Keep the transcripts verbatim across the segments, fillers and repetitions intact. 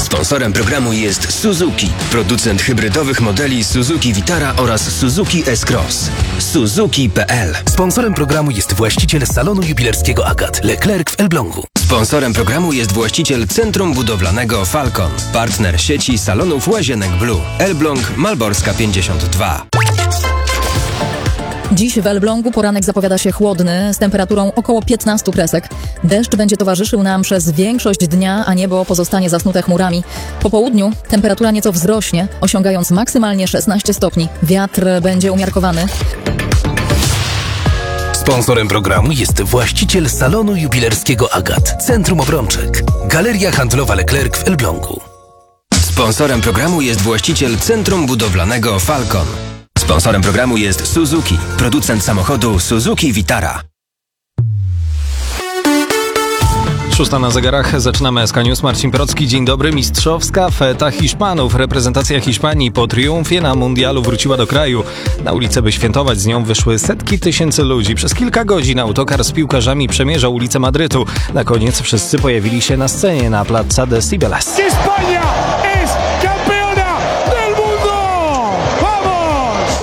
Sponsorem programu jest Suzuki, producent hybrydowych modeli Suzuki Vitara oraz Suzuki S-Cross. Suzuki kropka p l. Sponsorem programu jest właściciel salonu jubilerskiego Agat, Leclerc w Elblągu. Sponsorem programu jest właściciel Centrum Budowlanego Falcon, partner sieci salonów Łazienek Blue, Elbląg, Malborska pięćdziesiąt dwa. Dziś w Elblągu poranek zapowiada się chłodny, z temperaturą około piętnastu kresek. Deszcz będzie towarzyszył nam przez większość dnia, a niebo pozostanie zasnute chmurami. Po południu temperatura nieco wzrośnie, osiągając maksymalnie szesnaście stopni. Wiatr będzie umiarkowany. Sponsorem programu jest właściciel salonu jubilerskiego Agat, Centrum Obrączek, Galeria Handlowa Leclerc w Elblągu. Sponsorem programu jest właściciel Centrum Budowlanego Falcon. Sponsorem programu jest Suzuki, producent samochodu Suzuki Vitara. Szósta na zegarach, zaczynamy S K News. Marcin Procki, dzień dobry. Mistrzowska feta Hiszpanów. Reprezentacja Hiszpanii po triumfie na mundialu wróciła do kraju. Na ulicę, by świętować z nią, wyszły setki tysięcy ludzi. Przez kilka godzin autokar z piłkarzami przemierzał ulicę Madrytu. Na koniec wszyscy pojawili się na scenie na Plaza de Cibeles. Hiszpania jest campeona del mundo! Vamos!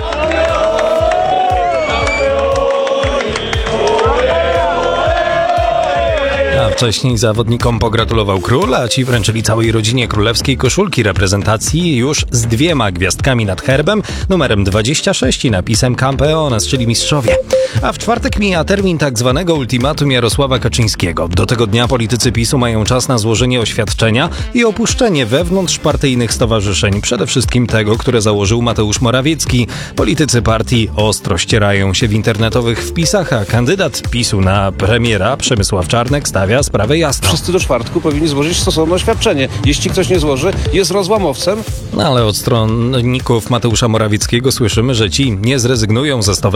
A wcześniej zawodnikom pogratulował król, a ci wręczyli całej rodzinie królewskiej koszulki reprezentacji już z dwiema gwiazdkami nad herbem, numerem dwadzieścia sześć i napisem Campeones, czyli mistrzowie. A w czwartek mija termin tak zwanego ultimatum Jarosława Kaczyńskiego. Do tego dnia politycy PiSu mają czas na złożenie oświadczenia i opuszczenie wewnątrzpartyjnych stowarzyszeń, przede wszystkim tego, które założył Mateusz Morawiecki. Politycy partii ostro ścierają się w internetowych wpisach, a kandydat PiSu na premiera Przemysław Czarnek stawia sprawę jasno. Wszyscy do czwartku powinni złożyć stosowne oświadczenie. Jeśli ktoś nie złoży, jest rozłamowcem. No ale od stronników Mateusza Morawieckiego słyszymy, że ci nie zrezygnują ze stowarzyszenia.